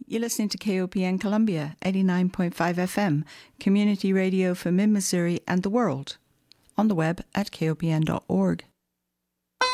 You're listening to KOPN Columbia, 89.5 FM, community radio for Mid-Missouri and the world. On the web at kopn.org.